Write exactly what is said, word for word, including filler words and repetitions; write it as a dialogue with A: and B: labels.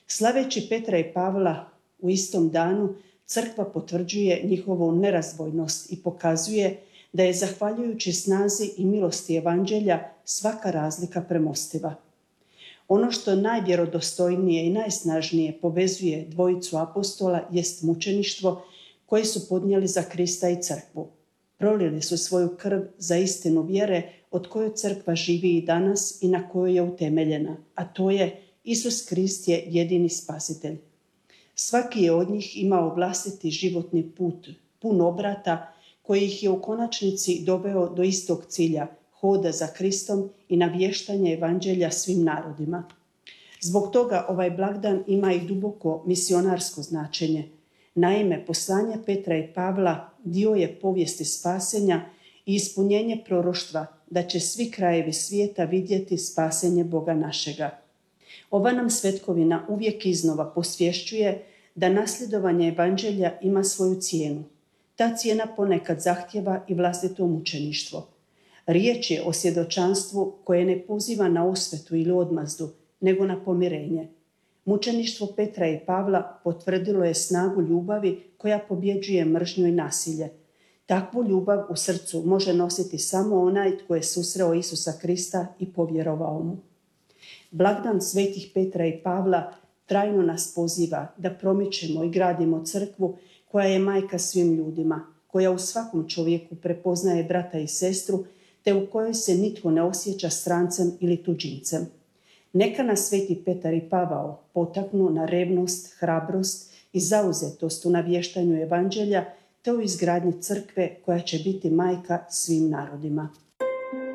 A: Slaveći Petra i Pavla u istom danu, crkva potvrđuje njihovu nerazdvojnost i pokazuje da je zahvaljujući snazi i milosti evanđelja svaka razlika premostiva. Ono što najvjerodostojnije i najsnažnije povezuje dvojicu apostola jest mučeništvo koje su podnijeli za Krista i crkvu. Prolili su svoju krv za istinu vjere od koje crkva živi i danas i na kojoj je utemeljena, a to je Isus Krist je jedini spasitelj. Svaki je od njih imao vlastiti životni put, pun obrata, koji ih je u konačnici doveo do istog cilja, hoda za Kristom i navještanje evanđelja svim narodima. Zbog toga ovaj blagdan ima i duboko misionarsko značenje. Naime, poslanje Petra i Pavla dio je povijesti spasenja i ispunjenje proroštva da će svi krajevi svijeta vidjeti spasenje Boga našega. Ova nam svetkovina uvijek iznova posvješćuje da nasljedovanje evanđelja ima svoju cijenu. Ta cijena ponekad zahtjeva i vlastito mučeništvo. Riječ je o svjedočanstvu koje ne poziva na osvetu ili odmazdu, nego na pomirenje. Mučeništvo Petra i Pavla potvrdilo je snagu ljubavi koja pobjeđuje mržnju i nasilje. Takvu ljubav u srcu može nositi samo onaj tko je susreo Isusa Krista i povjerovao mu. Blagdan svetih Petra i Pavla trajno nas poziva da promičemo i gradimo crkvu koja je majka svim ljudima, koja u svakom čovjeku prepoznaje brata i sestru, te u kojoj se nitko ne osjeća strancem ili tuđincem. Neka nas sveti Petar i Pavao potaknu na revnost, hrabrost i zauzetost u navještanju evanđelja, te u izgradnji crkve koja će biti majka svim narodima.